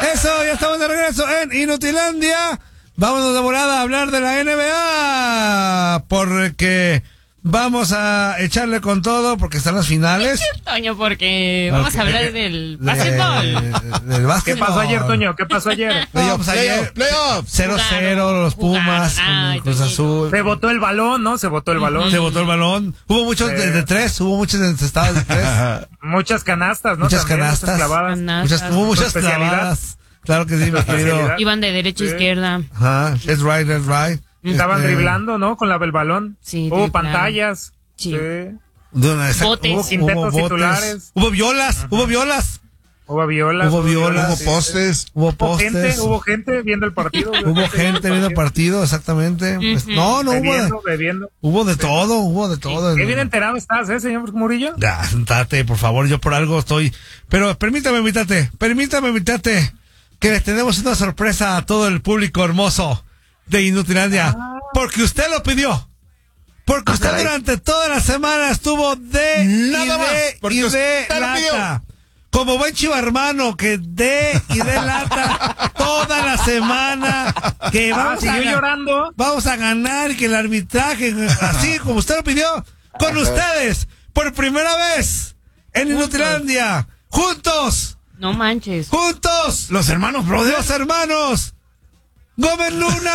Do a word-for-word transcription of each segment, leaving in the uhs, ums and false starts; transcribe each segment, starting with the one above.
Eso, ya estamos de regreso en Inutilandia. Vámonos de volada a hablar de la N B A, porque vamos a echarle con todo, porque están las finales. Toño, porque vamos a hablar del básquetbol. Del básquetbol. ¿Qué pasó ayer, Toño? ¿Qué pasó ayer? Playoffs ayer. cero cero los Pumas con Cruz Azul. Se botó el balón, ¿no? Se botó el balón. Se botó el balón. Hubo muchos de, de tres, hubo muchos estados de tres. Muchas canastas, ¿no? Muchas También, canastas. Muchas clavadas. Muchas, hubo muchas clavadas. Claro que sí, mi querido. Iban de derecha a Sí. izquierda. Ajá, that's right, that's right. Estaban Este, driblando, ¿no? Con la, el balón. Sí, Hubo driblando. pantallas. Sí. Sí. de una- exacto, Botes. hubo, Intentos hubo botes, titulares. hubo violas, hubo violas, Hubo violas. Hubo violas, Hubo sí. postes. hubo Hubo gente, postes, hubo gente viendo el partido. hubo gente viendo el partido, exactamente. Pues, Ujú. no, no hubo, Bebiendo, bebiendo. hubo de todo, hubo de todo. Qué bien enterado estás, ¿eh, señor Murillo? Ya, sentate, por favor, yo por algo estoy. Pero permítame, invitate, permítame, invitate, que les tenemos una sorpresa a todo el público hermoso de Inutilandia. Porque usted lo pidió. Porque usted durante toda la semana estuvo de Nada y más, de, porque y de usted lo lata. pidió. Como buen chivarmano que de y de lata toda la semana. Que Ah, vamos a siguió ga- llorando. Vamos a ganar, que el arbitraje, así como usted lo pidió, con ustedes, por primera vez, en Inutilandia, juntos, No manches. juntos, los hermanos Brothers, los hermanos Gómez Luna.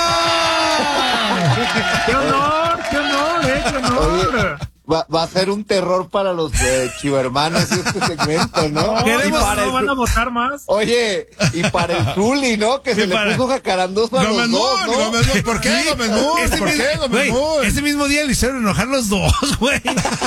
¡Qué honor! ¡Qué honor! ¡Eh, qué honor! Va, va a ser un terror para los eh, chivermanos este segmento, ¿no? No, Queremos- y para- no van a votar más. Oye, y para el Zuli, ¿no? Que se Y le para- puso jacarandoso a Gómez los dos, Moon, ¿no? Gómez Moon. ¿Por qué Gómez Moon? Ese ¿Por mismo- qué Gómez güey, Moon? ese mismo día le hicieron enojar los dos, güey.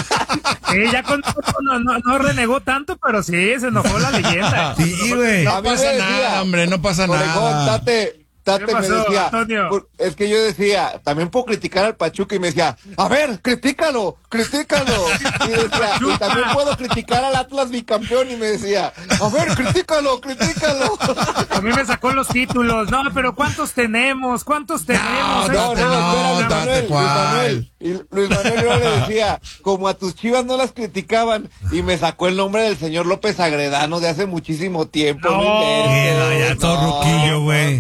Sí, ya con no, no, no renegó tanto, pero sí, se enojó la leyenda. Sí, güey. No A mí me pasa decía, nada, hombre, no pasa Orejón, nada. Tate, Tate ¿Qué pasó, me decía, Antonio? por- es que yo decía, también puedo criticar al Pachuca y me decía, a ver, critícalo, critícalo. Y, decía, y también puedo criticar al Atlas bicampeón y me decía, a ver, critícalo, critícalo. A mí me sacó los títulos. No, pero ¿cuántos tenemos? ¿Cuántos tenemos? No, No, no, Tate, no, espérame, Luis Tate, Manuel, Luis ¿cuál? Manuel. Y Luis Manuel yo le decía, como a tus Chivas no las criticaban, y me sacó el nombre del señor López Agredano de hace muchísimo tiempo. No. Sí, no, ya todo No. ruquillo, güey.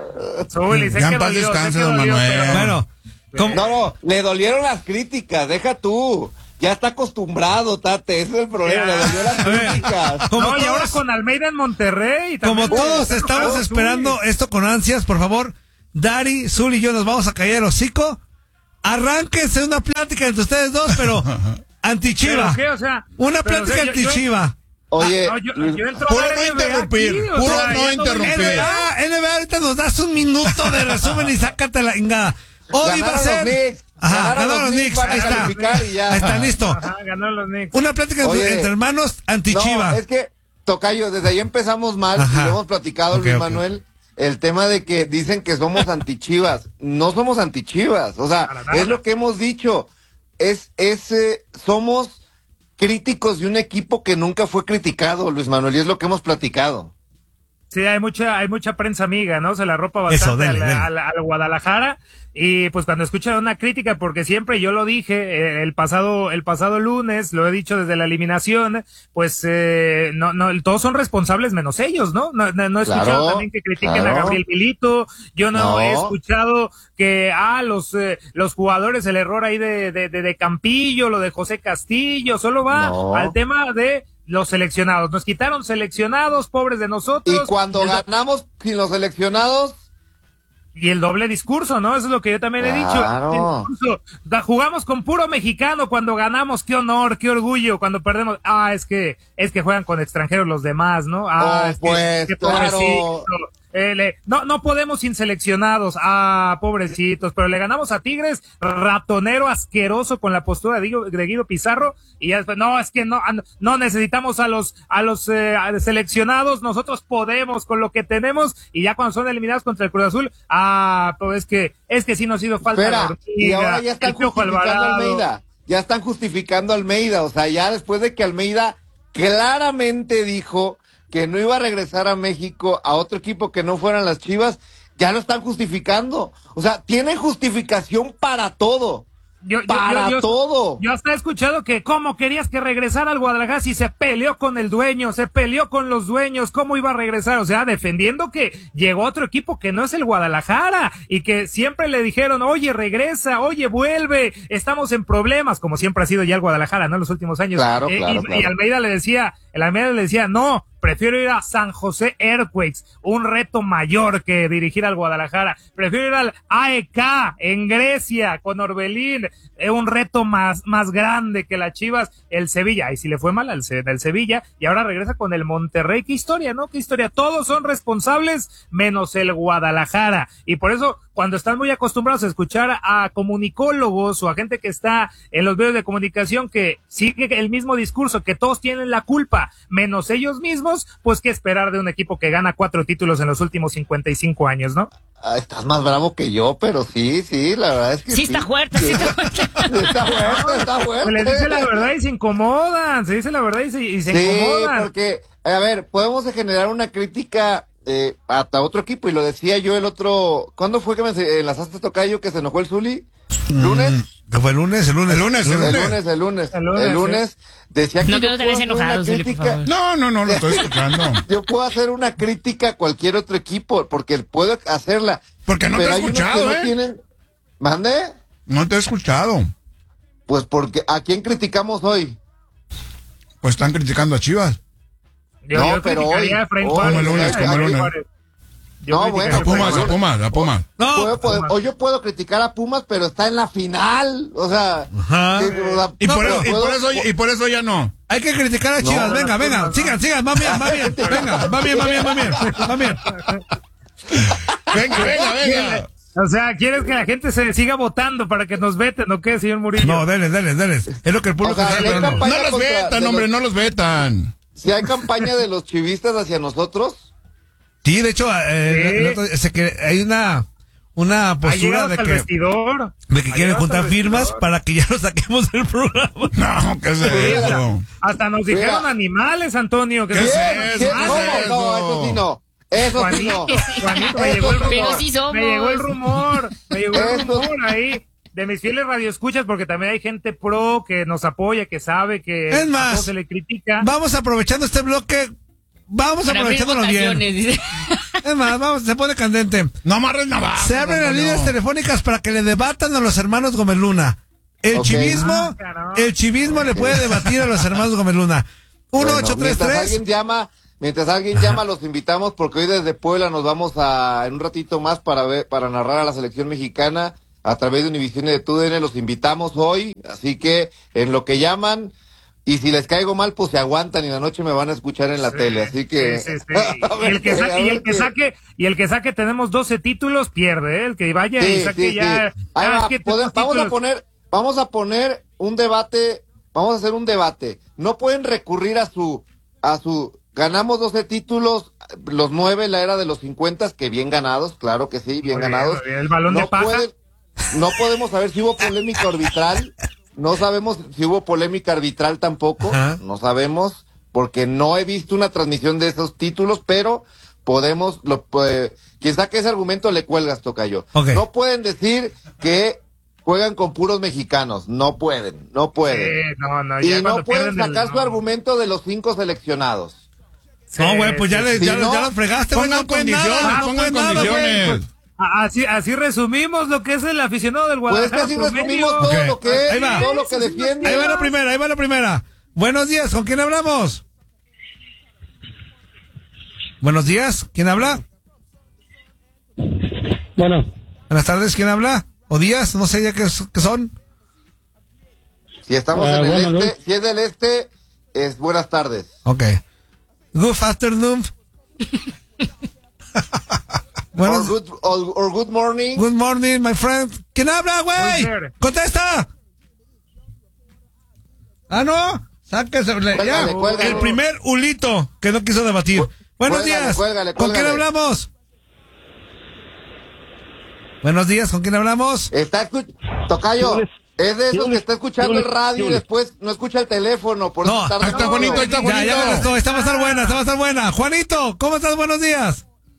Zuli, sé Ya que en paz dolió, sé descanse, que don dolió, Manuel. pero- Bueno, ¿cómo? No, no, le dolieron las críticas, deja tú. Ya está acostumbrado, Tate, ese es el problema, Ya. le dolió las A ver. críticas. Como No, y ahora todos- con Almeida en Monterrey. Como también- todos Uy, estamos Zuli. esperando esto con ansias, por favor, Dari, Zul y yo nos vamos a callar el hocico. Arránquense una plática entre ustedes dos, pero ¿Pero anti-Chiva. qué? O sea, Una pero, plática o sea, yo- yo- anti-Chiva. Oye, No, yo, Luis- yo entro Puro a ver no N B A interrumpir, aquí, o puro sea, no yo interrumpir. N B A, N B A, ahorita nos das un minuto de resumen y sácate la ingada. Hoy va a ganaron ser. los Knicks, Ajá, ganaron ganaron los los Knicks, Knicks, van a ahí está. calificar y ya. Ahí está, listo. Ajá, ganaron los Knicks. Una plática entre, Oye. entre hermanos anti-Chiva. No, es que, Tocayo, desde ahí empezamos mal, Ajá. y lo hemos platicado, Ok, Luis ok. Manuel, el tema de que dicen que somos antichivas. No somos antichivas, o sea, Para nada. es lo que hemos dicho. Es, es, eh, somos críticos de un equipo que nunca fue criticado, Luis Manuel, y es lo que hemos platicado. Sí, hay mucha, hay mucha prensa amiga, ¿no? Se la ropa Eso, bastante dele, al, dele. al- al Guadalajara. Y pues cuando escuchan una crítica, porque siempre yo lo dije, eh, el pasado, el pasado lunes, lo he dicho desde la eliminación, pues eh, no, no, todos son responsables menos ellos, ¿no? No, no, no he Claro, escuchado también que critiquen claro. a Gabriel Milito, yo no, No. he escuchado que, ah, los, eh, los jugadores, el error ahí de, de, de, de Campillo, lo de José Castillo, solo va No. al tema de los seleccionados. Nos quitaron seleccionados, pobres de nosotros. Y cuando El- ganamos sin los seleccionados, Y el doble discurso, ¿no? Eso es lo que yo también he Claro. dicho. El discurso, da- jugamos con puro mexicano cuando ganamos, qué honor, qué orgullo. Cuando perdemos, ah, es que es que juegan con extranjeros los demás, ¿no? Ah, Oh, es que- pues, qué claro. pobrecito. Eh, le- no, no podemos sin seleccionados. Ah, pobrecitos. Pero le ganamos a Tigres, ratonero asqueroso con la postura de Guido, de Guido Pizarro. Y ya después, no, es que no, ah, no necesitamos a los, a los eh, a- seleccionados. Nosotros podemos con lo que tenemos. Y ya cuando son eliminados contra el Cruz Azul, ah, pues es que, es que sí nos hizo falta. la espera, hormiga, y ahora ya están el Piojo justificando a Alvarado. Almeida. Ya están justificando a Almeida. O sea, ya después de que Almeida claramente dijo que no iba a regresar a México a otro equipo que no fueran las Chivas, ya lo están justificando. O sea, tienen justificación para todo. Yo, yo, para yo, yo, todo. Yo hasta he escuchado que cómo querías que regresara al Guadalajara si se peleó con el dueño, se peleó con los dueños, cómo iba a regresar, o sea, defendiendo que llegó otro equipo que no es el Guadalajara y que siempre le dijeron, oye, regresa, oye, vuelve, estamos en problemas, como siempre ha sido ya el Guadalajara, ¿no? En los últimos años. Claro, eh, claro, y, claro. y Almeida le decía, el Almeida le decía, no, prefiero ir a San José Earthquakes, un reto mayor que dirigir al Guadalajara. Prefiero ir al A E K en Grecia con Orbelín, es un reto más, más grande que las Chivas, el Sevilla. Y si le fue mal al del Sevilla, y ahora regresa con el Monterrey. Qué historia, ¿no? Qué historia. Todos son responsables menos el Guadalajara. Y por eso, cuando están muy acostumbrados a escuchar a comunicólogos o a gente que está en los medios de comunicación que sigue el mismo discurso, que todos tienen la culpa, menos ellos mismos, pues qué esperar de un equipo que gana cuatro títulos en los últimos cincuenta y cinco años, ¿no? Ah, estás más bravo que yo, pero sí, sí, la verdad es que Sí, sí. está fuerte, sí está fuerte. Está fuerte, está fuerte. Se les dice la verdad y se incomodan, se dice la verdad y se, y se Sí, incomodan. porque, a ver, podemos generar una crítica eh, hasta otro equipo, y lo decía yo el otro, ¿cuándo fue que me enlazaste, tocayo, que se enojó el Zuli? ¿Lunes? ¿Qué fue el lunes? El lunes. El lunes, El lunes, el lunes, El lunes, el lunes, decía que No, que yo no te puedo ves hacer enojado, una Zuli, por crítica- favor. No, no, no lo estoy escuchando. Yo puedo hacer una crítica a cualquier otro equipo, porque puedo hacerla. Porque no te pero he hay unos escuchado, que no ¿eh? tienen... ¿Mande? No te he escuchado. Pues porque, ¿a quién criticamos hoy? Pues están criticando a Chivas. Yo, No, yo pero criticaría hoy- a Efraín hoy- Juárez, Como el lunes, ¿eh? como el lunes. Juárez. Yo No, criticaría bueno, a A Pumas, Efraín a Pumas, a Pumas. No. Puedo- puedo- o yo puedo criticar a Pumas, pero está en la final. O sea, Ajá. que- o sea, Y, no, por pero eso, y, puedo- por eso, y por eso ya no. Hay que criticar a Chivas. No, venga, no, venga. no, no. Sigan, sigan. Va bien, va bien. Venga, va bien, va bien, va bien. Va bien. Venga, venga, venga. O sea, ¿quieres que la gente se siga votando para que nos veten o qué, señor Murillo? No, denles, denles, denles. Es lo que el público O sea, está le esperando. campaña No los contra- vetan, de hombre, los- no los vetan. Si hay campaña de los chivistas hacia nosotros, Sí, de hecho, eh, Sí. el otro- se que hay una una Ha postura llegado de hasta el que, vestidor. de que Ha quieren llegado juntar hasta el firmas vestidor. para que ya lo saquemos del programa. No, ¿qué es Sí, hasta, eso? hasta nos Mira. dijeron animales, Antonio. Que ¿Qué no- es ¿quién? eso? ¿Quién? ¿Qué ¿Cómo? es No, eso? eso sí no. Eso sí Juanito, no. Juanito, me llegó el rumor. Pero sí somos. Me llegó el rumor. Me llegó el Eso- rumor ahí de mis fieles radioescuchas, porque también hay gente pro que nos apoya, que sabe que Es más, a todos se le critica. Vamos aprovechando este bloque. Vamos Para abrir aprovechándolo bien. votaciones, dice. Es más, vamos, se pone candente. No amarres navajas. Se abren las Antonio. líneas telefónicas para que le debatan a los hermanos Gómez Luna. El Ok. chivismo, Ah, caramba. el chivismo le puede debatir a los hermanos Gómez Luna. uno Bueno, ocho tres mientras tres. alguien llama, mientras alguien llama, los invitamos, porque hoy desde Puebla nos vamos a, en un ratito más para ver, para narrar a la selección mexicana a través de Univisión y de T U D N. Los invitamos hoy, así que en lo que llaman, y si les caigo mal, pues se aguantan y en la noche me van a escuchar en la Sí, tele, así que... sí, sí, sí. A Y ver el que qué, saque, a y ver el que qué. saque, y el que saque tenemos doce títulos, pierde, ¿eh? El que vaya y Sí, saque sí, ya. sí. Ahí ah, va, es que pode- tenemos vamos a títulos. poner, vamos a poner un debate, vamos a hacer un debate. No pueden recurrir a su, a su, ganamos doce títulos, los nueve en la era de los cincuenta, que bien ganados, claro que sí, bien Muy bien, ganados. muy bien. El balón de no paja. pueden- no podemos saber si hubo polémica arbitral, no sabemos si hubo polémica arbitral tampoco, Ajá. no sabemos, porque no he visto una transmisión de esos títulos, pero podemos, lo, eh, quien saque ese argumento le cuelgas, tocayo. Ok. No pueden decir que juegan con puros mexicanos, no pueden, no pueden. Sí, no, no, y ya no cuando pueden pierden el- sacar su no. argumento de los cinco seleccionados. Sí, No, güey, pues ya, sí, le, sí, ya, no. ya lo fregaste, güey. Pongan No puede condiciones, nada, no pongan puede nada, güey. condiciones. Ah, Así, así resumimos lo que es el aficionado del Pues es que Guadalajara. así promedio. resumimos todo Ok. lo que Ahí es, va. todo lo que defiende. Ahí va la primera, ahí va la primera. Buenos días, ¿con quién hablamos? Buenos días, ¿quién habla? Bueno, Buenas tardes, ¿quién habla? ¿O días? No sé ya qué, qué son. Si estamos Ah, en el bueno, este, si es del este, es buenas tardes. Ok. Good afternoon. Or Buenos, good, or, or good morning. good morning, my friend. ¿Quién habla, güey? Good day. ¡Contesta! Ah, no. Sáquese. le- ya. Cuélgale, cuélgale. El primer ulito que no quiso debatir. Buenos Cuélgale, días. cuélgale, ¿Con quién cuélgale. hablamos? Buenos días, ¿con quién hablamos? Está escu- Tocayo, es de esos que está escuchando el radio y después no escucha el teléfono. Por No, eso ahí está Juanito, ahí está Ya, ya Juanito. contestó, esta va a estar buena, esta va a estar buena. Juanito, ¿cómo estás? Buenos días.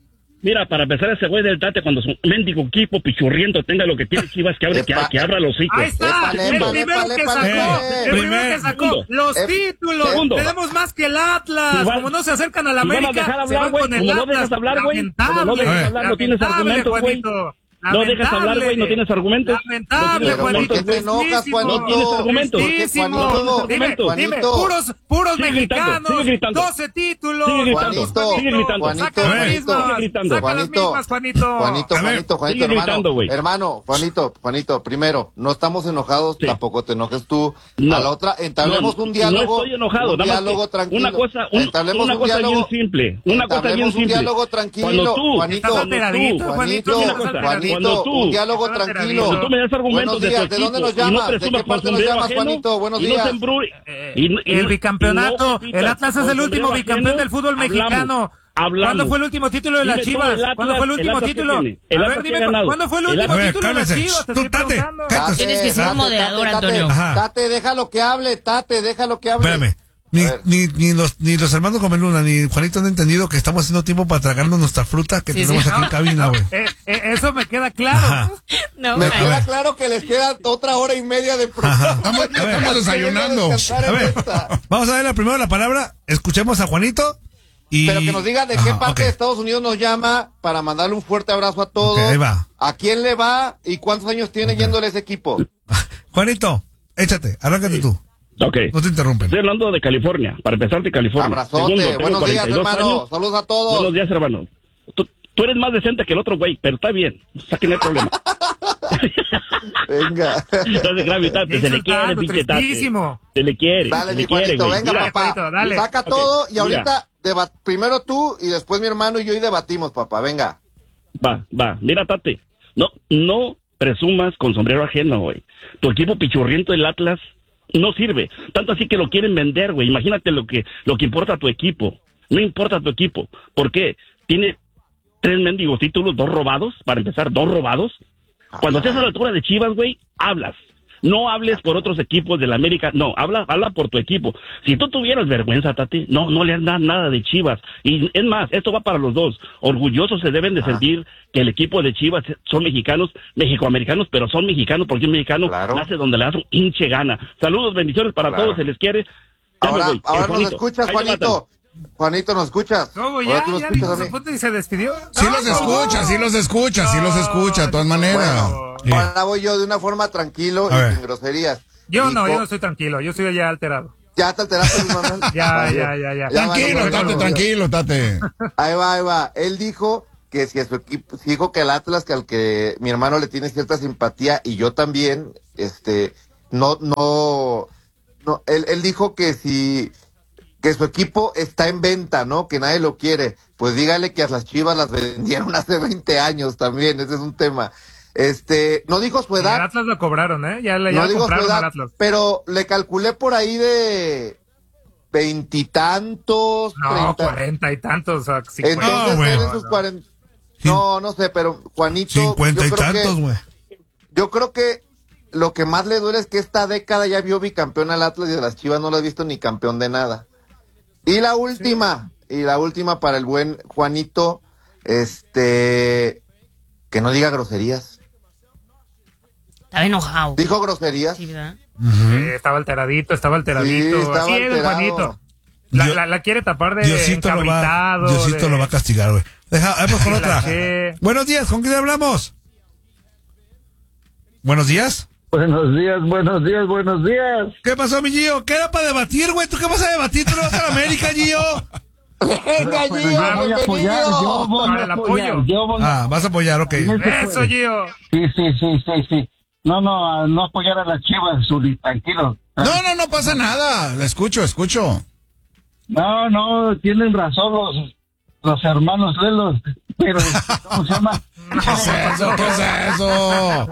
Mira, para empezar, ese güey del Tate, cuando su mendigo equipo pichurriento tenga lo que tiene Chivas, que abre, que, que abra los hocico. Ahí está, Épale, el épale, primero épale, que épale. sacó, Eh, el primero primer- que sacó, segundo. los Eh, títulos, segundo. tenemos más que el Atlas, Si van- como no se acercan a la si van a América, dejar se hablar, van güey, con el como no Atlas, dejas hablar, güey, como no dejas hablar, no tienes lamentable, argumentos, güey. Juanito, No dejas hablar, güey, no tienes argumentos. Lamentable, No tienes Juanito. ¿Por qué te enojas, tristísimo, Juanito? No tienes argumentos. tristísimo. Juanito, Dime, argumentos. dime, Juanito. puros, puros Sigue gritando, mexicanos, sigue gritando. doce títulos. Sigue gritando, Juanito, sigue gritando. Juanito, Saca las Juanito, mismas, sigue gritando. saca las Juanito, mismas, Juanito. Juanito, A ver, Juanito, Juanito, sigue hermano, gritando, güey. hermano, Juanito, Juanito, primero, no estamos enojados, Sí. tampoco te enojes tú. No. A la otra, entablemos No, un diálogo. No estoy enojado, un nada más diálogo que tranquilo. una cosa, un- Entablemos una un cosa diálogo, bien simple, una cosa bien entablemos un simple. diálogo tranquilo, Cuando tú, Juanito, Estás alteradito, Juanito, Juanito, una estás cosa, alteradito. cuando Juanito, tú- un diálogo Estás tranquilo. alteradito. Tú me das argumentos Buenos de tu días, ¿de dónde equipo nos y no llamas? ¿De presumas qué con parte nos sombrero llamas, ajeno Juanito? Buenos y no días. se embruje- Eh, y no- y el no- bicampeonato, y no compitas el Atlas es con el último sombrero bicampeón ajeno. del fútbol mexicano. Hablamos, hablamos. ¿Cuándo fue el último título de las Dime tú, Chivas? el Atlas- ¿Cuándo fue el el último Atlas título? que tiene. El A Atlas ver, que dime, ha ganado. ¿cuándo fue el El último A ver, título de las cálmese. Chivas? Te Tú, estoy Tate, preguntando. cállate. Tienes que ser Tate, moderador, Tate, Antonio. Ajá. Tate, déjalo que hable, Tate, déjalo que hable. Espérame. Ni, A ver. ni, ni, los, ni los hermanos Gomeluna ni Juanito han entendido que estamos haciendo tiempo para tragarnos nuestra fruta que Sí, tenemos sí. aquí en cabina, güey. Eh, eh, eso me queda claro. Ajá. No, Me man. queda claro que les queda otra hora y media de programa. Estamos, ya estamos desayunando. Descansar A en ver, esta. vamos a darle primero la palabra, escuchemos a Juanito y... Pero que nos diga de qué Ajá, parte ok. de Estados Unidos nos llama para mandarle un fuerte abrazo a todos. Ok, ahí va. ¿A quién le va y cuántos años tiene yéndole ese equipo? Juanito, échate, arráncate tú, Ok. no te interrumpen. Estoy hablando de California, para empezar de California. Abrazote, Segundo, tengo buenos días, cuarenta y dos hermano. años. Saludos a todos. Buenos días, hermano. Tú, tú eres más decente que el otro güey, pero está bien. O sea, que no hay problema. Venga. Entonces, Gravi, Tate, se le quiere, Insultando, pinche Tate. tristísimo. Se le quiere, Dale, se mi le quiere, Juanito, güey. venga, Mira, papá. Juanito, dale. Saca Ok, todo y mira. ahorita deba- primero tú y después mi hermano y yo y debatimos, papá. Venga. Va, va. Mira, Tate. No, no presumas con sombrero ajeno, güey. Tu equipo pichurriento, el Atlas, no sirve. Tanto así que lo quieren vender, güey. Imagínate lo que, lo que importa a tu equipo. No importa a tu equipo. ¿Por qué? Tiene tres mendigos títulos, dos robados, para empezar, dos robados. Cuando estés a la altura de Chivas, güey, hablas. No hables por otros equipos de la América, no, habla, habla por tu equipo. Si tú tuvieras vergüenza, Tati, no, no le das nada de Chivas. Y es más, esto va para los dos. Orgullosos se deben de Ah. sentir que el equipo de Chivas son mexicanos, mexicoamericanos, pero son mexicanos porque un mexicano Claro. nace donde le da su hinche gana. Saludos, bendiciones para Claro. todos, se les quiere. Ya me Ahora, voy. ahora Eh, nos Juanito, escuchas, ahí te matan. Juanito. Juanito, ¿nos escuchas? ¿Cómo Ahora ya? tú nos Ya escuchas dijo a mí. su punto y se despidió. Sí los escucha, sí los escucha, sí los escucha, de todas maneras. Bueno, Sí. Ahora voy yo de una forma tranquilo A y ver. sin groserías. yo no, Dijo- yo no estoy tranquilo, yo estoy ya alterado. Ya te alteraste, mi Manuel. Ya, Vale. ya, ya, ya. Tranquilo, vale, Tate, vale. tranquilo, Tate. Ahí va, ahí va. Él dijo que si a su equipo, si dijo que el Atlas, que al que mi hermano le tiene cierta simpatía y yo también, este, no, no, no, él, él dijo que si, que su equipo está en venta, ¿no? Que nadie lo quiere. Pues dígale que a las Chivas las vendieron hace veinte años también, ese es un tema. Este, no dijo su El edad, Atlas lo cobraron, ¿eh? Ya le no ya digo su compraron al edad, Atlas. pero le calculé por ahí de veintitantos, No, treinta. cuarenta y tantos, o sea, cincuenta. No, Entonces, güey. él en sus cuarenta. No, no sé, pero Juanito. Cincuenta y yo creo que- tantos, güey. Yo creo que lo que más le duele es que esta década ya vio bicampeón al Atlas y de las Chivas no lo ha visto ni campeón de nada. Y la última, y la última para el buen Juanito, este, que no diga groserías. Estaba enojado. ¿Dijo groserías? Sí, ¿verdad? Sí, estaba alteradito, estaba alteradito. Sí, estaba Así es, alterado. Juanito. La, Dios- la, la quiere tapar de Diosito lo va, encabritado. Diosito de- lo va a castigar, güey. Deja, vamos con la otra. que- Buenos días, ¿con quién hablamos? Buenos días. Buenos días, buenos días, buenos días. ¿Qué pasó, mi Gio? ¿Qué era para debatir, güey? ¿Tú qué vas a debatir? ¿Tú no vas a la América, Gio? Venga, Pues Gio, yo voy a apoyar, yo bienvenido. voy Para a el apoyar, apoyo. yo voy a... Ah, vas a apoyar, ok. Eso, Gio. Sí, sí, sí, sí, sí. No, no, a no apoyar a las Chivas, Zuli, tranquilo. No, no, no pasa nada. La escucho, escucho. No, no, tienen razón los, los hermanos Lelos, pero, ¿cómo se llama? ¿Qué es eso? ¿Qué es eso?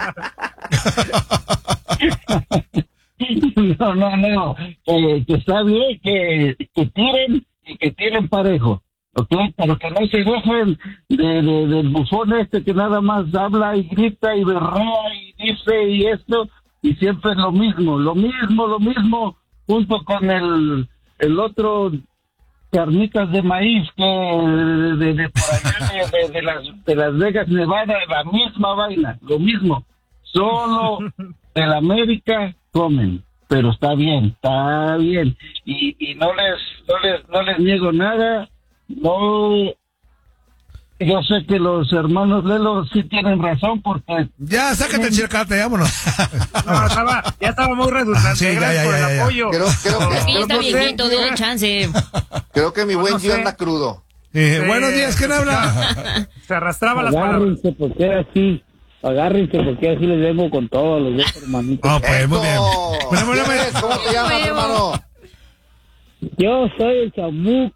No, no, no, eh, que está bien que, que tiren y que tiren parejo, ¿ok? Pero que no se dejen de, de, del bufón este que nada más habla y grita y berrea y dice y esto, y siempre es lo mismo, lo mismo, lo mismo, junto con el, el otro carnitas de maíz que de, de por allá de, de, de las de Las Vegas, Nevada, la misma vaina, lo mismo. Solo de la América comen, pero está bien, está bien. Y, y no les no les no les niego nada. No, yo sé que los hermanos Lelo sí tienen razón porque Ya, sácate el chilcate, vámonos. No, estaba, ya estaba muy redundante. Sí, ya, Gracias ya, por ya, el ya. apoyo. Creo, creo que, Sí, creo, está no sé, viejito, yo- denle chance. creo que mi buen no Gio sé. anda crudo. Eh, Sí. buenos días, ¿quién habla? Se arrastraba las palabras. Agárrense porque así, agárrense porque así les vengo con todos los dos hermanitos. Oh, pues, muy bien. ¡Eso! Bueno, bueno, ¿Quién bueno. eres? ¿Cómo te llamas, Huevo. hermano? Yo soy el chamuco.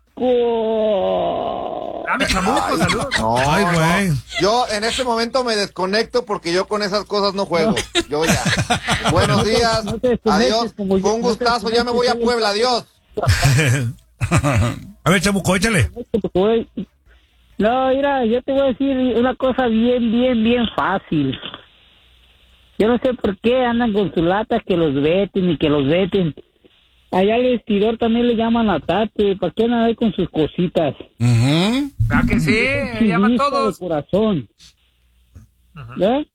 Ah, mi chamuco, saludos. No, Ay, no. güey. Yo en este momento me desconecto porque yo con esas cosas no juego. Yo ya. Buenos días. No te desconectes Adiós. como yo, Fue un no te gustazo. Ya me voy a desconectes. Puebla. Adiós. A ver, chamuco, échale. No, mira, yo te voy a decir una cosa bien, bien, bien fácil. Yo no sé por qué andan con su lata que los veten y que los veten. Allá al vestidor también le llaman a Tate. ¿Para qué andan ahí con sus cositas? Ujú. ¿Ah, que sí? Llaman Chivista todos. de corazón. ¿Eh?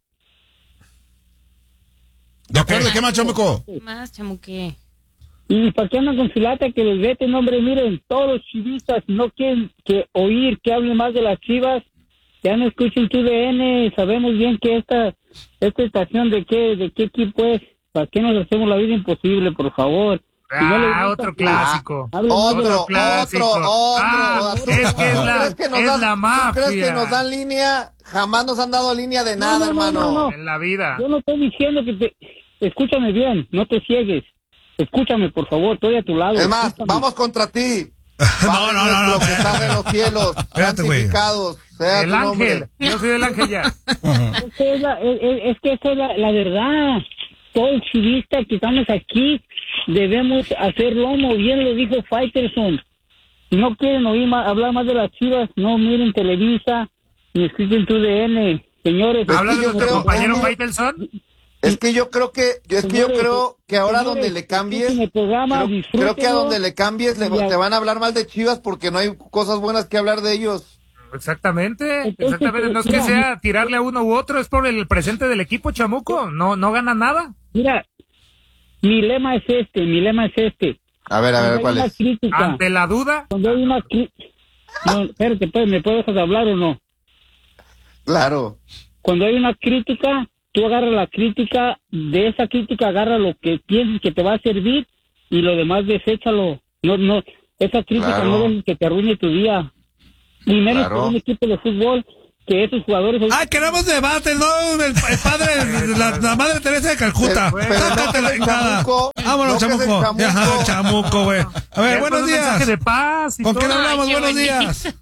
¿De acuerdo? ¿Qué más, chamuco? Más chamuque. ¿Y para qué andan con su lata que les veten, hombre? Miren, todos los chivistas no quieren que oír que hable más de las Chivas. Ya no escuchen tu D N, sabemos bien que esta esta estación de qué de qué equipo es. ¿Para qué nos hacemos la vida imposible, por favor? Si no les Ah, gusta, otro pues, clásico. hablen más de Otro, las- otro, clásico. otro. Ah, ¿Tú- es que es tú la- crees que nos es dan- la ¿Tú crees mafia. que nos dan línea? Jamás nos han dado línea de No, nada, no, no, hermano. no, no. En la vida. Yo no estoy diciendo que te... Escúchame bien, no te ciegues. Escúchame, por favor, estoy a tu lado. Es más, escúchame. vamos contra ti. No, no, no, no. Lo que están en los cielos, Espérate, güey. santificados, sea El tu nombre. ángel. Yo soy el ángel ya. Es que, es, la, es, es- es que esa es la, la verdad. Todo chivista que estamos aquí debemos hacer lomo. Bien lo dijo Faitelson. Si no quieren oír más, hablar más de las Chivas, no miren Televisa ni escuchen tu D N. Señores, ¿Hablas de yo nuestro creo- compañero Oye, Faitelson? Es que yo creo que, es que yo Señores, creo que ahora señores, donde le cambies, escuchen el programa, creo, creo que a disfrútenlo. donde le cambies le- Ya. te van a hablar mal de Chivas porque no hay cosas buenas que hablar de ellos. Exactamente, Entonces, exactamente. No es que mira, sea tirarle a uno u otro, es por el presente del equipo, chamuco. No, no gana nada. Mira, mi lema es este, mi lema es este. A ver, a ver, Cuando ¿cuál hay una es? crítica, Ante la duda, cuando hay una crítica... No, espérate, pues, ¿me puedes dejar de hablar o no? Claro. Cuando hay una crítica, tú agarras la crítica, de esa crítica agarra lo que piensas que te va a servir y lo demás deséchalo. No, no, esa crítica Claro. no dejes que te arruine tu día. Y menos Claro. por un equipo de fútbol que esos jugadores... Ah, queremos debate, no el, el padre, la, la madre Teresa de Calcuta. Pero- pero Sácate no la que es el chingada. chamuco, Vámonos, no que es el chamuco. chamuco. Ya, chamuco, güey. A ver, ya buenos con un mensaje de días. paz y ¿Con todo. quién hablamos? Ay, qué Buenos bonito. días.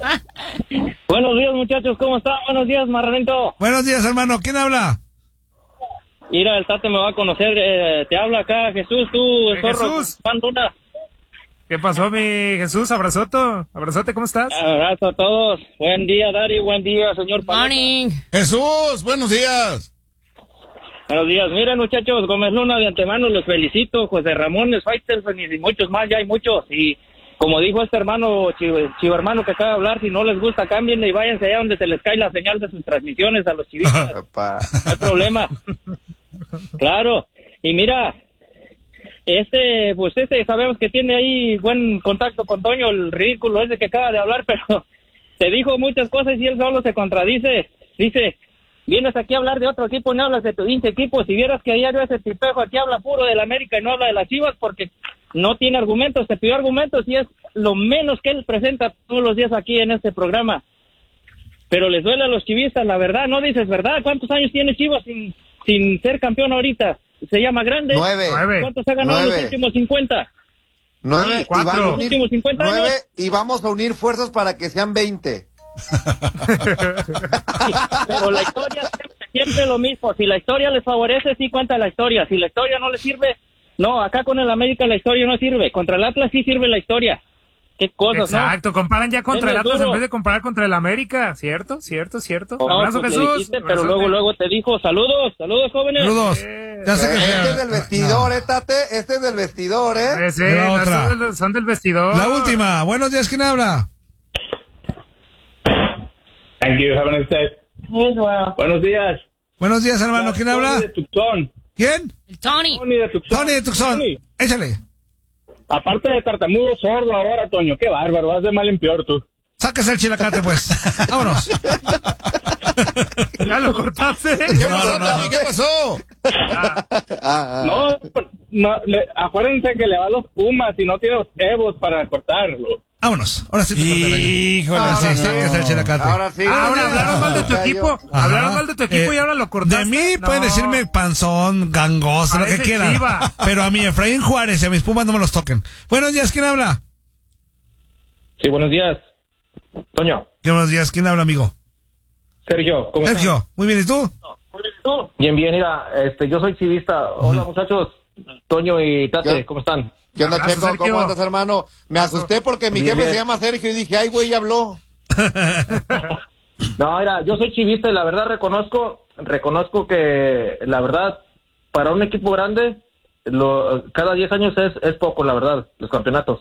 Buenos días, muchachos, ¿cómo están? Buenos días, Marranito. Buenos días, hermano. ¿Quién habla? Mira, el Tate me va a conocer. Eh, te habla acá, Jesús, tú, Eh, zorro. Jesús. Juan Luna. ¿Qué pasó, mi Jesús? Abrazoto. Abrazote, ¿cómo estás? Abrazo a todos. Buen día, Dari. Buen día, señor Paleta. Morning. Jesús, buenos días. Buenos días. Miren, muchachos, Gómez Luna, de antemano los felicito. José Ramón, Faitelson y muchos más, ya hay muchos. Y como dijo este hermano, chivo, chivo hermano que acaba de hablar, si no les gusta, cámbienle y váyanse allá donde se les cae la señal de sus transmisiones a los chivistas. Papá. No hay problema. Claro. Y mira, este, pues este, sabemos que tiene ahí buen contacto con Toño, el ridículo ese que acaba de hablar, pero te dijo muchas cosas y él solo se contradice. Dice, vienes aquí a hablar de otro equipo, no hablas de tu pinche equipo. Si vieras que ayer ese tipejo aquí habla puro del América y no habla de las Chivas porque no tiene argumentos, te pidió argumentos y es lo menos que él presenta todos los días aquí en este programa. Pero les duele a los chivistas, la verdad, no dices verdad. ¿Cuántos años tiene Chivas sin, sin ser campeón ahorita? ¿Se llama grande? Nueve. Nueve. ¿Cuántos ha ganado en Nueve. los últimos cincuenta? Nueve. Y Cuatro. van a ¿Los unir- últimos cincuenta nueve años? y vamos a unir fuerzas para que sean veinte. Pero la historia siempre, siempre lo mismo. Si la historia les favorece, sí cuenta la historia. Si la historia no les sirve, no. Acá con el América la historia no sirve. Contra el Atlas sí sirve la historia. Qué cosas, ¿no? Exacto, comparan ya contra el Denle Atlas duro. en vez de comparar contra el América, ¿cierto? ¿Cierto? ¿Cierto? No, Abrazo, pues le Jesús. dijiste, pero Abrazote. luego, luego te dijo, saludos, saludos, jóvenes. Saludos. Ya sé que Este es del vestidor, eh, Tate. Este es del vestidor, eh. Eh, sí, La no, otra. son, del, son del vestidor. La última. Buenos días, ¿quién habla? Thank you, have a nice day. Buenos días. Buenos días, hermano, ¿quién habla? Tony de Tucson. ¿Quién? El Tony. Tony de Tucson. Tony de Tucson. Tony. Échale. Aparte de tartamudo sordo ahora, Toño. Qué bárbaro, vas de mal en peor tú. Sáquese el chilacate, pues. Vámonos. Ya lo cortaste. ¿Qué pasó, Tony? ¿Qué pasó? Ah, ah. No, no le- acuérdense que le va a los Pumas y no tiene los Evos para cortarlo. Vámonos. Ahora sí te corté, Híjole, Ahora sí, no. sáquese el chilacate. Ahora sí. Ah, ahora hablaron mal de tu Ya yo- equipo. Ajá. Hablaron mal de tu equipo Eh, y ahora lo cortaste. De mí pueden No. decirme panzón, gangoso, lo que Parece quieran. chiva. Pero a mi Efraín Juárez y a mis Pumas no me los toquen. Buenos días, ¿quién habla? Sí, buenos días. Toño, ¿Qué buenos días? ¿Quién habla, amigo? Sergio, ¿cómo estás? Sergio. Muy bien, ¿y tú? Bien, bien, mira, este, yo soy chivista. Hola, muchachos. Toño y Tate, Yo- ¿cómo están? ¿Qué onda, Abrazo, Checo? Sergio. ¿Cómo andas, hermano? Me asusté porque mi Bien, jefe bien. se llama Sergio y dije, ay, güey, ya habló. No, mira, yo soy chivista y la verdad reconozco, reconozco que la verdad, para un equipo grande, lo, cada diez años es, es poco, la verdad, los campeonatos.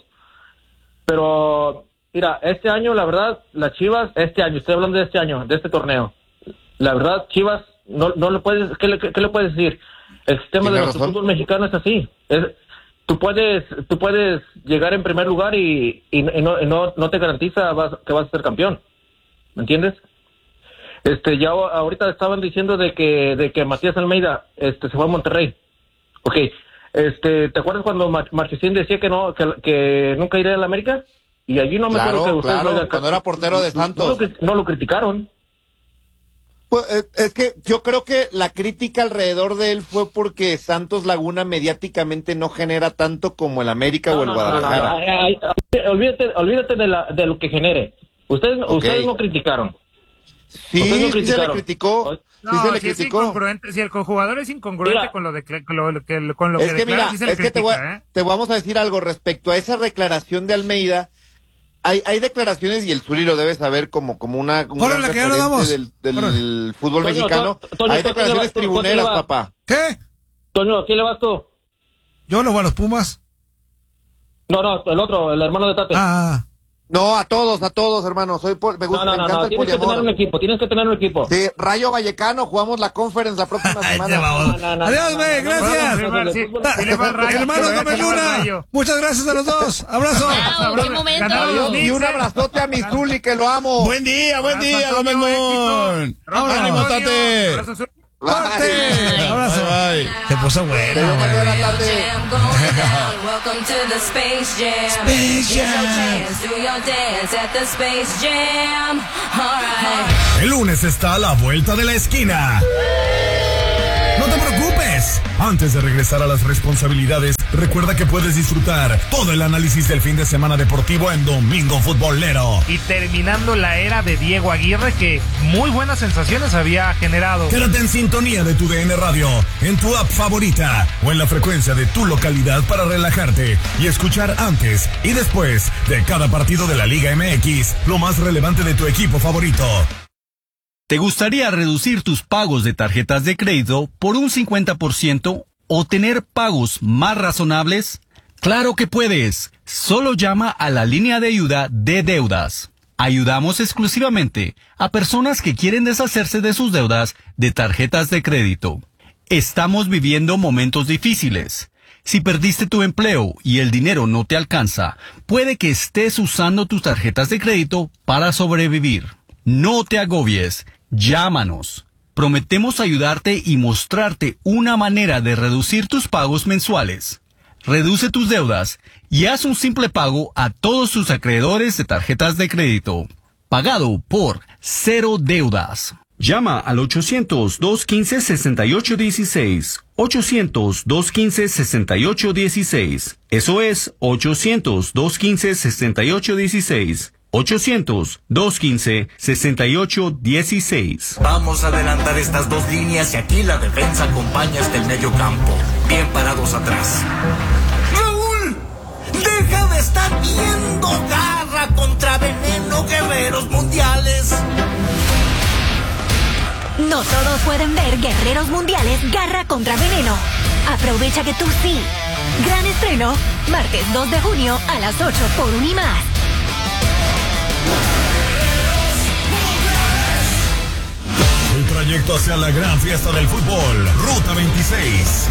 Pero, mira, este año, la verdad, las Chivas, este año, estoy hablando de este año, de este torneo, la verdad, Chivas, no, no le puedes, ¿qué le, qué le puedes decir? El sistema de Tiene nuestro razón. fútbol mexicano es así, es, tú puedes, tú puedes llegar en primer lugar y, y, y no, y no, no te garantiza vas- que vas a ser campeón, ¿me entiendes? Este, ya a- ahorita estaban diciendo de que, de que Matías Almeida, este, se fue a Monterrey. Ok, este, ¿te acuerdas cuando Mar- Marchesín decía que no, que, que nunca iría a la América? Y allí no me Claro, acuerdo que ustedes claro, lo hayan- cuando era portero de no- Santos. No, lo, cri- no lo criticaron. Pues, eh, es que yo creo que la crítica alrededor de él fue porque Santos Laguna mediáticamente no genera tanto como el América o el No, no, no, no, Guadalajara. no, ay, ay, olvídate, olvídate de, la, de lo que genere. Ustedes, Ok. ustedes no criticaron. Sí, Ustedes no sí se le criticaron. criticó. No, sí se le si es criticó. incongruente, si el jugador es incongruente Mira. con lo de con lo, que con lo Es que que declara, mira, sí se le es que te, voy, critica, a- ¿eh? te vamos a decir algo respecto a esa declaración de Almeida. Hay, hay declaraciones, y el Zuli lo debe saber como, como una, un Órale, gran que ya nos referente vamos. del, del Órale. fútbol Toño, mexicano. To- Toño, Hay ¿tú a quién le declaraciones vas? ¿Tú a quién le tribuneras, vas? papá. ¿Qué? Toño, ¿a quién le vas tú? Yo lo voy a los Pumas. No, no, el otro, el hermano de Tate. Ah, No, a todos, a todos, hermano. Soy pol- me no, gusta, no, me no, encanta no, el tienes que tener un poliamor. equipo, tienes que tener un equipo. Sí, Rayo Vallecano, jugamos la conference la próxima ay, semana. te vamos. No, no, no, Adiós, no, güey, no, no, gracias. no, no, no, sí, sí le va al Rayo, Hermano sí le va Gómez al Luna, Rayo. muchas gracias a los dos. Abrazo. Wow, qué momento. Ganaron los Y Knicks, un ¿eh? abrazote a mi Zuli, que lo amo. Buen día, buen Abrazo, día, Antonio, Gómez éxito. Moon. Abrazo, Ánimo, Antonio. Tate. Abrazo, Zuli. ¡Corte! Abrazo. Bye, bye. Se puso bueno, Te veo mañana güey. tarde. Welcome to the Space Jam. Space Get your Jam. chance, do your dance at the Space Jam. All right. El lunes está a la vuelta de la esquina. No te preocupes. Antes de regresar a las responsabilidades, recuerda que puedes disfrutar todo el análisis del fin de semana deportivo en Domingo Futbolero. Y terminando la era de Diego Aguirre, que muy buenas sensaciones había generado. Quédate en sintonía de tu D N Radio, en tu app favorita o en la frecuencia de tu localidad para relajarte y escuchar antes y después de cada partido de la Liga M X lo más relevante de tu equipo favorito. ¿Te gustaría reducir tus pagos de tarjetas de crédito por un cincuenta por ciento o tener pagos más razonables? ¡Claro que puedes! Solo llama a la línea de ayuda de deudas. Ayudamos exclusivamente a personas que quieren deshacerse de sus deudas de tarjetas de crédito. Estamos viviendo momentos difíciles. Si perdiste tu empleo y el dinero no te alcanza, puede que estés usando tus tarjetas de crédito para sobrevivir. No te agobies. Llámanos. Prometemos ayudarte y mostrarte una manera de reducir tus pagos mensuales. Reduce tus deudas y haz un simple pago a todos tus acreedores de tarjetas de crédito. Pagado por Cero Deudas. Llama al ochocientos, dos quince, sesenta y ocho dieciséis. ochocientos, dos quince, sesenta y ocho dieciséis. Eso es ochocientos, dos quince, sesenta y ocho dieciséis. ochocientos, dos quince, sesenta y ocho dieciséis. Vamos a adelantar estas dos líneas y aquí la defensa acompaña hasta el medio campo. Bien parados atrás. ¡Raúl! ¡Deja de estar viendo gas! No todos pueden ver Guerreros Mundiales Garra contra Veneno. Aprovecha que tú sí. Gran estreno, martes dos de junio a las ocho por Unimás. El trayecto hacia la gran fiesta del fútbol, Ruta veintiséis.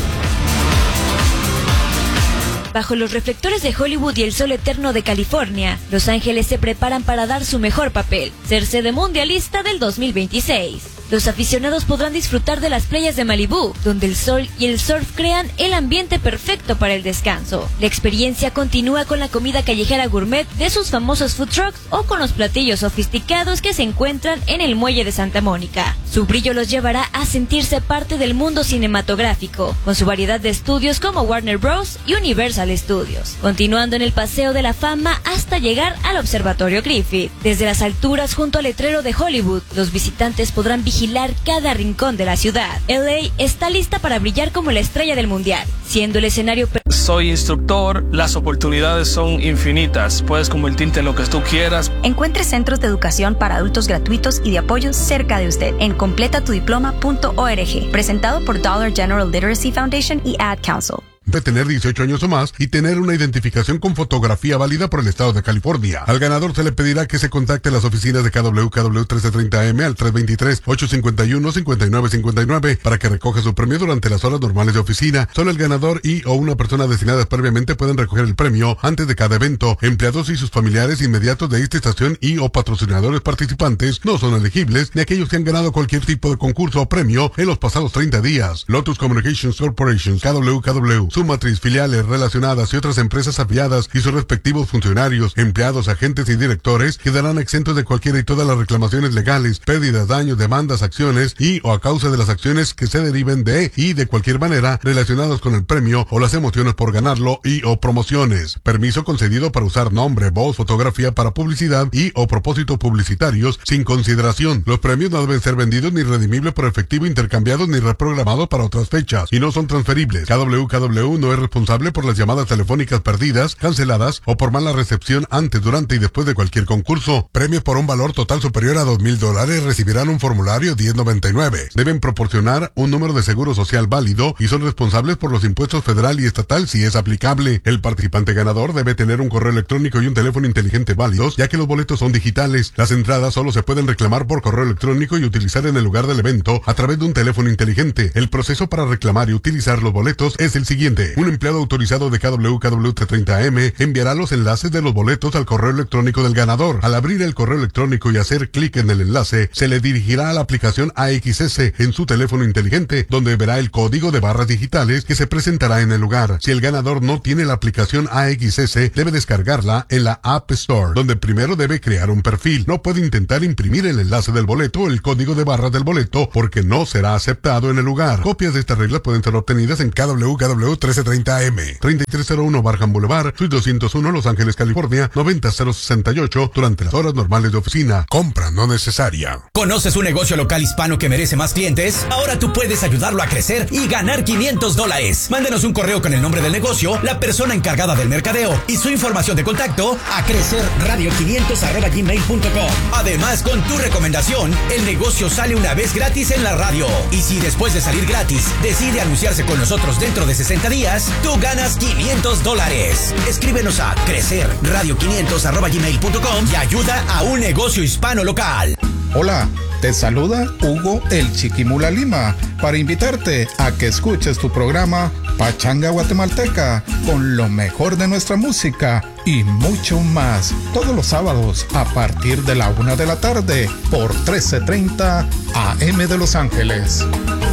Bajo los reflectores de Hollywood y el sol eterno de California, Los Ángeles se preparan para dar su mejor papel, ser sede mundialista del dos mil veintiséis. Los aficionados podrán disfrutar de las playas de Malibú, donde el sol y el surf crean el ambiente perfecto para el descanso. La experiencia continúa con la comida callejera gourmet de sus famosos food trucks o con los platillos sofisticados que se encuentran en el muelle de Santa Mónica. Su brillo los llevará a sentirse parte del mundo cinematográfico, con su variedad de estudios como Warner Bros. Y Universal Studios, continuando en el Paseo de la Fama hasta llegar al Observatorio Griffith. Desde las alturas junto al letrero de Hollywood, los visitantes podrán vigilar cada rincón de la ciudad. L A está lista para brillar como la estrella del mundial, siendo el escenario per- Soy instructor, las oportunidades son infinitas, puedes convertirte en lo que tú quieras. Encuentre centros de educación para adultos gratuitos y de apoyo cerca de usted en completa tu diploma punto org, presentado por Dollar General Literacy Foundation y Ad Council. De tener dieciocho años o más y tener una identificación con fotografía válida por el estado de California. Al ganador se le pedirá que se contacte a las oficinas de K W K W trece treinta M al tres dos tres, ocho cinco uno, cinco nueve cinco nueve para que recoja su premio durante las horas normales de oficina. Solo el ganador y o una persona destinada previamente pueden recoger el premio antes de cada evento. Empleados y sus familiares inmediatos de esta estación y o patrocinadores participantes no son elegibles, ni aquellos que han ganado cualquier tipo de concurso o premio en los pasados treinta días. Lotus Communications Corporation, K W K W, su matriz, filiales relacionadas y otras empresas afiliadas y sus respectivos funcionarios, empleados, agentes y directores quedarán exentos de cualquiera y todas las reclamaciones legales, pérdidas, daños, demandas, acciones y o a causa de las acciones que se deriven de y de cualquier manera relacionados con el premio o las emociones por ganarlo y o promociones. Permiso concedido para usar nombre, voz, fotografía para publicidad y o propósitos publicitarios sin consideración. Los premios no deben ser vendidos ni redimibles por efectivo, intercambiados ni reprogramados para otras fechas y no son transferibles. K W K W no es responsable por las llamadas telefónicas perdidas, canceladas o por mala recepción antes, durante y después de cualquier concurso. Premios por un valor total superior a dos mil dólares recibirán un formulario diez noventa y nueve. Deben proporcionar un número de seguro social válido y son responsables por los impuestos federal y estatal si es aplicable. El participante ganador debe tener un correo electrónico y un teléfono inteligente válidos, ya que los boletos son digitales. Las entradas solo se pueden reclamar por correo electrónico y utilizar en el lugar del evento a través de un teléfono inteligente. El proceso para reclamar y utilizar los boletos es el siguiente. Un empleado autorizado de K W K W treinta M enviará los enlaces de los boletos al correo electrónico del ganador. Al abrir el correo electrónico y hacer clic en el enlace, se le dirigirá a la aplicación A X S en su teléfono inteligente, donde verá el código de barras digitales que se presentará en el lugar. Si el ganador no tiene la aplicación A X S, debe descargarla en la App Store, donde primero debe crear un perfil. No puede intentar imprimir el enlace del boleto o el código de barras del boleto, porque no será aceptado en el lugar. Copias de estas reglas pueden ser obtenidas en K W K W trece treinta M, treinta y tres cero uno Barham Boulevard, Suite doscientos uno, Los Ángeles, California, noventa cero sesenta y ocho, durante las horas normales de oficina. Compra no necesaria. ¿Conoces un negocio local hispano que merece más clientes? Ahora tú puedes ayudarlo a crecer y ganar quinientos dólares. Mándenos un correo con el nombre del negocio, la persona encargada del mercadeo y su información de contacto a crecerradio quinientos arroba gmail punto com. Además, con tu recomendación, el negocio sale una vez gratis en la radio. Y si después de salir gratis decide anunciarse con nosotros dentro de sesenta días, tú ganas quinientos dólares. Escríbenos a crecerradio quinientos arroba gmail punto com y ayuda a un negocio hispano local. Hola, te saluda Hugo el Chiquimula Lima para invitarte a que escuches tu programa Pachanga Guatemalteca con lo mejor de nuestra música y mucho más todos los sábados a partir de la una de la tarde por trece treinta A M de Los Ángeles.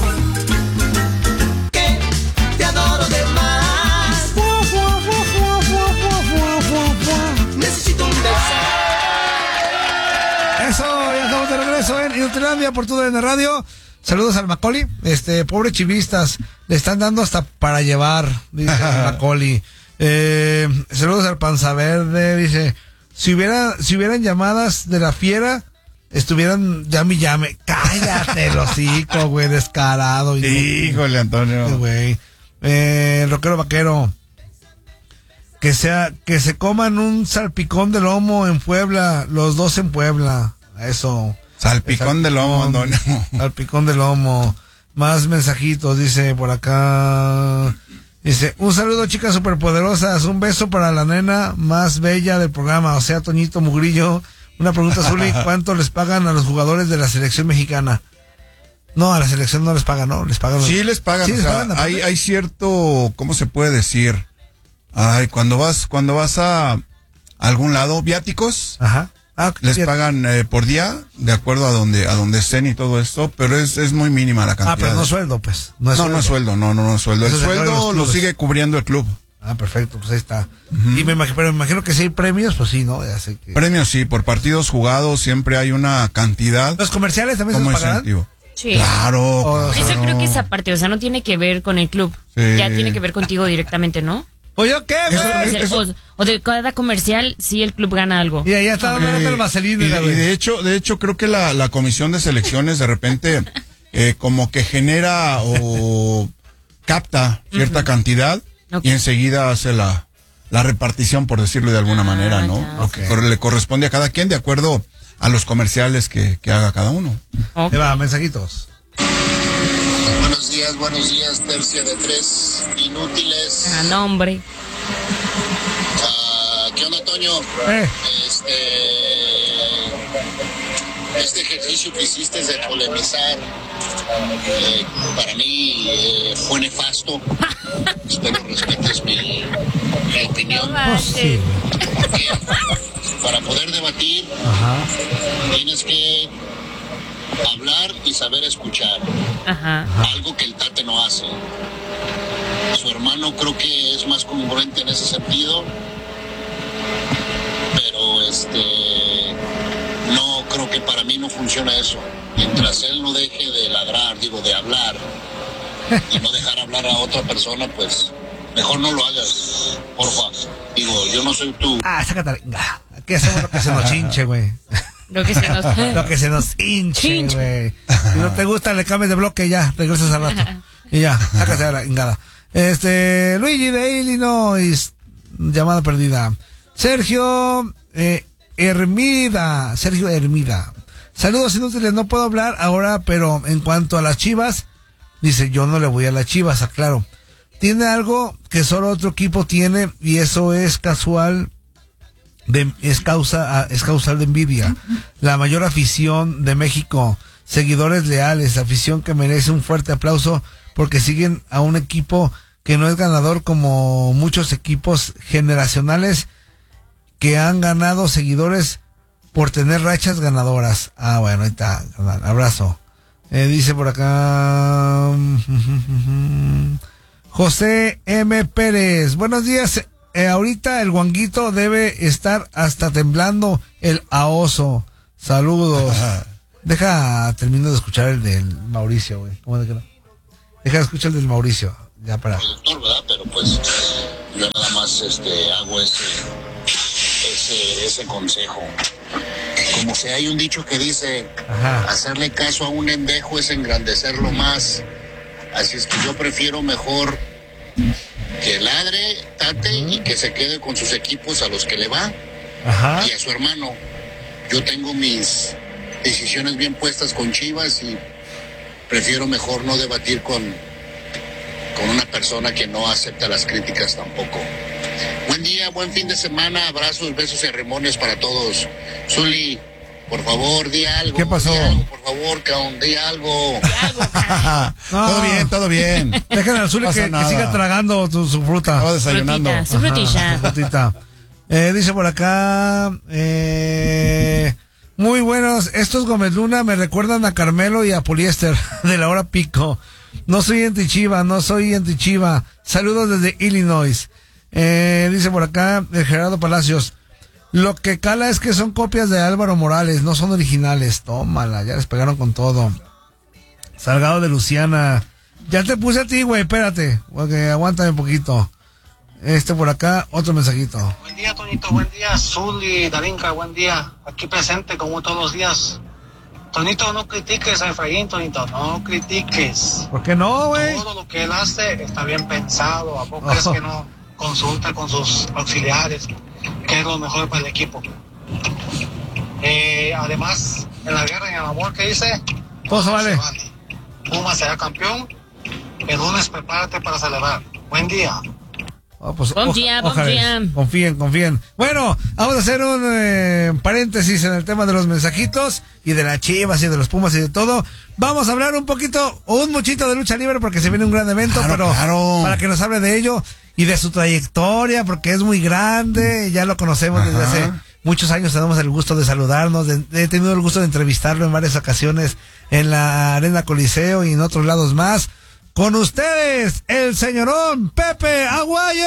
Te adoro de más. Necesito un beso. Eso, ya estamos de regreso en Inutilandia por tu D N Radio. Saludos al Macaulay. Este, pobre chivistas, le están dando hasta para llevar, dice Macaulay. Eh, saludos al Panza Verde, dice, si hubiera, si hubieran llamadas de la fiera, estuvieran llame y llame. Cállate el hocico, güey, descarado. Híjole, Antonio. Güey. Eh, rockero vaquero. Que sea, que se coman un salpicón de lomo en Puebla, los dos en Puebla. Eso. Salpicón de lomo, Antonio. Salpicón de lomo. Más mensajitos, dice por acá. Dice, un saludo, chicas superpoderosas. Un beso para la nena más bella del programa, o sea, Toñito Mugrillo. Una pregunta, Zuli, ¿cuánto les pagan a los jugadores de la selección mexicana? No, a la selección no les pagan, no, les pagan. Sí les pagan, sí, o les sea, pagan hay, hay cierto, ¿cómo se puede decir? Ay, cuando vas, cuando vas a algún lado, viáticos, Ajá. Ah, les viáticos. pagan eh, por día, de acuerdo a donde, a donde estén y todo esto, pero es, es muy mínima la cantidad. Ah, pero no de... sueldo, pues. No, es no, sueldo. no es sueldo, no, no, no es sueldo. Eso El se encarga de los sueldo lo clubes. sigue cubriendo el club. Ah, perfecto, pues ahí está. Uh-huh. Y me imagino, pero me imagino que si hay premios, pues sí, ¿no? Ya sé que... Premios sí, por partidos jugados siempre hay una cantidad. ¿Los comerciales también se como los pagarán? incentivo. Sí. Claro, Oh, Eso claro. creo que esa parte, o sea, no tiene que ver con el club. Sí. Ya tiene que ver contigo directamente, ¿no? ¿O yo qué, güey? Eso- eso- O, o de cada comercial, sí el club gana algo. Y ahí ya está hablando del vaselina. Y, de, y de hecho, de hecho creo que la, la comisión de selecciones de repente eh, como que genera o capta cierta Ujú. cantidad Okay. y enseguida hace la, la repartición, por decirlo de alguna Ah, manera, ¿no? ya. Lo que corre- le corresponde a cada quien de acuerdo a los comerciales que, que haga cada uno. Ahí va, mensajitos. Buenos días, buenos días, tercia de tres inútiles. Ah, no, hombre. Ah, ¿Qué onda, Toño? Eh. Este, este ejercicio que hiciste de polemizar, eh, para mí eh, fue nefasto. Espero respetes mi, mi opinión. No Porque para poder debatir, tienes que hablar y saber escuchar. Ajá. Algo que el Tate no hace. Su hermano creo que es más congruente en ese sentido, pero este no creo que para mí no funciona eso. Mientras él no deje de ladrar, digo, de hablar y no dejar hablar a otra persona, pues mejor no lo hagas, porfa. Digo, yo no soy tú. Ah, sácate. Aquí hacemos lo que se nos hinche, güey. Lo que se nos... Lo que se nos hinche, Hinche. güey. Si no te gusta, le cambies de bloque y ya, regresas al rato. Y ya, sácate a la ingada. Este, Luigi de Illinois, llamada perdida. Sergio eh, Hermida, Sergio Hermida. Saludos inútiles, no puedo hablar ahora, pero en cuanto a las Chivas, dice, yo no le voy a las Chivas, aclaro. Tiene algo que solo otro equipo tiene y eso es casual. De, es causa es causal de envidia. La mayor afición de México, seguidores leales, afición que merece un fuerte aplauso porque siguen a un equipo que no es ganador como muchos equipos generacionales que han ganado seguidores por tener rachas ganadoras. Ah, bueno, ahí está, abrazo. Eh, dice por acá José M. Pérez, buenos días. Eh, ahorita el guanguito debe estar hasta temblando el aoso. Saludos. Deja, termino de escuchar el del Mauricio, güey. ¿Cómo de que no? Deja de escuchar el del Mauricio. Ya para. Productor, ¿verdad? Pero pues yo nada más este hago ese ese ese consejo. Como si hay un dicho que dice, Ajá. hacerle caso a un endejo es engrandecerlo más. Así es que yo prefiero mejor que ladre, tate y que se quede con sus equipos a los que le va. Ajá. Y a su hermano. Yo tengo mis decisiones bien puestas con Chivas y prefiero mejor no debatir con, con una persona que no acepta las críticas tampoco. Buen día, buen fin de semana, abrazos, besos y arremones para todos. Zuli, por favor, di algo. ¿Qué pasó? Di algo, por favor, cabrón, di algo. No. Todo bien, todo bien. Dejen al Zuli No pasa que, que nada. siga tragando su, su fruta. Estaba desayunando. Frutita, su frutilla. Ajá, su frutita. Eh, dice por acá, eh, muy buenos, estos Gómez Luna me recuerdan a Carmelo y a Poliéster de la hora pico. No soy anti-Chiva, no soy anti-Chiva. Saludos desde Illinois. Eh, dice por acá, el Gerardo Palacios, lo que cala es que son copias de Álvaro Morales, no son originales. Tómala, ya les pegaron con todo. Salgado de Luciana, ya te puse a ti, güey, espérate, porque aguántame un poquito. Este por acá, otro mensajito. Buen día, Toñito, buen día, Zuli, Darinka, buen día, aquí presente como todos los días. Tonito, no critiques a Efraín, Tonito, no critiques. ¿Por qué no, güey? Todo lo que él hace está bien pensado, ¿a poco Oh. crees que no consulta con sus auxiliares qué es lo mejor para el equipo? Eh, además, en la guerra y en el amor que hice, Todo se vale. Puma será campeón. El lunes prepárate para celebrar. Buen día. Oh, pues, Buen oja- día, buen ojalá, día. Confíen, confíen. Bueno, vamos a hacer un eh, paréntesis en el tema de los mensajitos y de las Chivas y de los Pumas y de todo. Vamos a hablar un poquito o un muchito de lucha libre porque se viene un gran evento, Claro, pero claro. para que nos hable de ello y de su trayectoria porque es muy grande, ya lo conocemos desde Ajá. hace muchos años, tenemos el gusto de saludarnos, de- he tenido el gusto de entrevistarlo en varias ocasiones en la Arena Coliseo y en otros lados más. Con ustedes, el señorón Pepe Aguayo.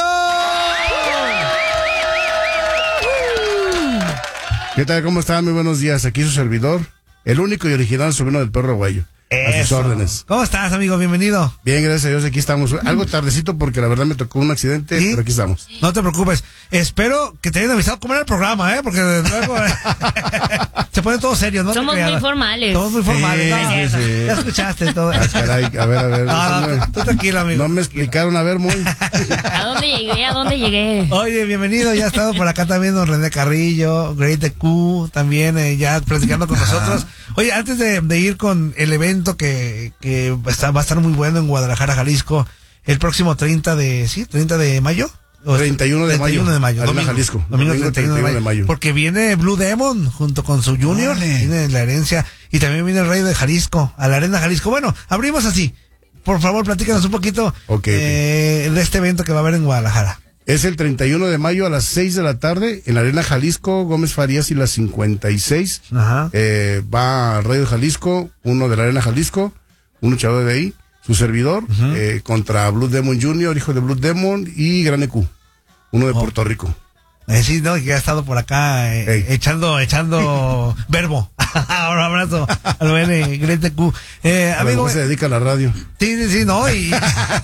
¿Qué tal? ¿Cómo están? Muy buenos días. Aquí su servidor, el único y original sobrino del perro aguayo. A sus Eso. órdenes. ¿Cómo estás, amigo? Bienvenido. Bien, gracias a Dios, aquí estamos. Algo tardecito porque la verdad me tocó un accidente, ¿Sí? pero aquí estamos. No te preocupes. Espero que te hayan avisado cómo era el programa, ¿eh? Porque luego se pone todo serio, ¿no? te Somos creas. muy formales. Somos muy formales. Sí, No, sí, no, sí. Ya escuchaste todo. Ah, caray, a ver, a ver. No, no, no, tú, tú tranquilo, amigo. no me explicaron, a ver, muy. ¿A dónde llegué? ¿A dónde llegué? Oye, bienvenido, ya ha estado por acá también don René Carrillo, Great the Q, también eh, ya platicando con nosotros. Oye, antes de, de ir con el evento que, que está, va a estar muy bueno en Guadalajara, Jalisco, el próximo treinta de, ¿sí? treinta de mayo. ¿O treinta y uno de mayo. treinta y uno de mayo. Arena Domingo, Jalisco. Domingo Domingo treinta y uno de mayo. de mayo. Porque viene Blue Demon junto con su Junior, Órale. viene la herencia, y también viene el Rey de Jalisco, a la Arena Jalisco. Bueno, abrimos así. Por favor, platícanos un poquito Ok, eh, de este evento que va a haber en Guadalajara. Es el treinta y uno de mayo a las seis de la tarde en la Arena Jalisco, Gómez Farías y la cincuenta y seis. Ajá. Eh, va al Rey de Jalisco, uno de la Arena Jalisco, un luchador de ahí, su servidor, eh, contra Blue Demon junior, hijo de Blue Demon, y Gran E Q, uno de Oh. Puerto Rico. Eh, sí, no, que ha estado por acá eh, Ey. echando, echando verbo. Un abrazo al buen eh, Great the Q. Eh, A lo amigo, mejor se dedica a la radio. sí, sí, sí, no, y,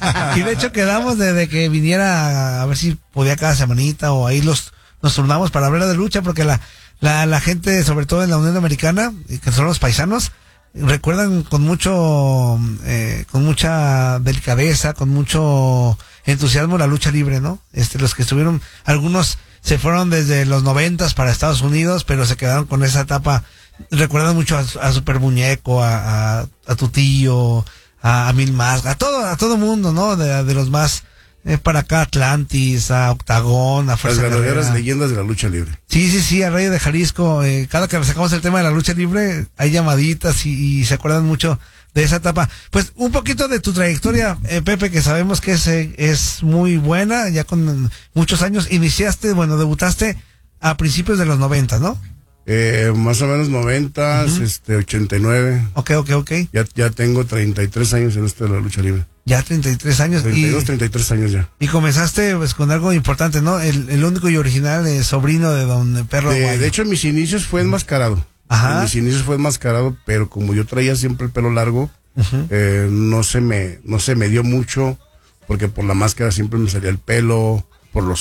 y de hecho quedamos desde que viniera a ver si podía cada semanita o ahí los nos turnamos para hablar de lucha porque la, la, la gente, sobre todo en la Unión Americana, y que son los paisanos, recuerdan con mucho, eh, con mucha delicadeza, con mucho entusiasmo la lucha libre, ¿no? Este, los que estuvieron, algunos se fueron desde los noventas para Estados Unidos, pero se quedaron con esa etapa. Recuerdan mucho a, a Super Muñeco, a, a, a tu tío, a, a Mil Más, a todo, a todo mundo, ¿no? De, de los más, eh, para acá, Atlantis, a Octagón, a Las Fuerza verdaderas Guerrera. leyendas de la lucha libre. Sí, sí, sí, a Rey de Jalisco, eh, cada que sacamos el tema de la lucha libre, hay llamaditas y, y se acuerdan mucho de esa etapa. Pues un poquito de tu trayectoria, eh, Pepe, que sabemos que es, eh, es muy buena, ya con muchos años. Iniciaste, bueno, debutaste a principios de los noventa, ¿no? Eh, más o menos noventas, Ujú. este, ochenta y nueve. Ok, ok, ok. Ya, ya tengo treinta y tres años en esto de la lucha libre. Ya treinta y tres años. treinta y dos, y, treinta y tres años ya. y comenzaste pues con algo importante, ¿no? El, el único y original eh, sobrino de don Perro De, Aguayo. de hecho, en mis inicios fue enmascarado. Ajá. En mis inicios fue enmascarado, pero como yo traía siempre el pelo largo, Ujú. eh, no se me, no se me dio mucho, porque por la máscara siempre me salía el pelo, por los